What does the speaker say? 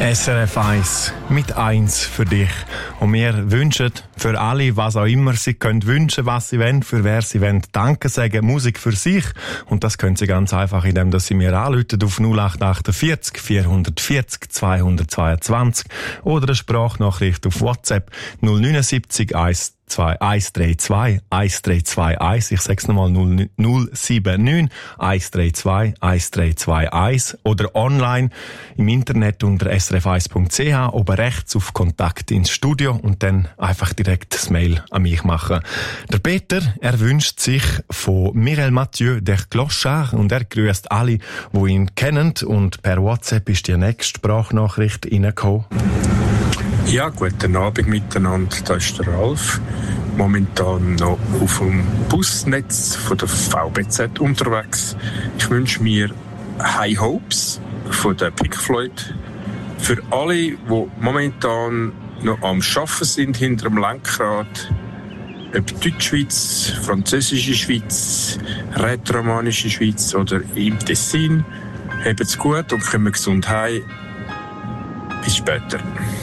SRF 1 mit 1 für dich. Und wir wünschen für alle, was auch immer sie können wünschen, was sie wollen, für wer sie wollen. Danke sagen, Musik für sich. Und das können sie ganz einfach, indem dass sie mir anrufen auf 0848 440 222 oder eine Sprachnachricht auf WhatsApp 079 132 1321. Ich sag's nochmal 079 132 1321 oder online im Internet unter srf1.ch, oben rechts auf Kontakt ins Studio und dann einfach direkt das Mail an mich machen. Der Peter, er wünscht sich von Mireille Mathieu der Clochard und er grüßt alle, die ihn kennen, und per WhatsApp ist die nächste Sprachnachricht reingekommen. Ja, guten Abend miteinander, da ist der Ralf. Momentan noch auf dem Busnetz von der VBZ unterwegs. Ich wünsche mir High Hopes von der Pink Floyd. Für alle, die momentan noch am Arbeiten sind hinter dem Lenkrad, ob Deutschschweiz, Französische Schweiz, Rätoromanische Schweiz oder im Tessin, habt's gut und kommen gesund heim. Bis später.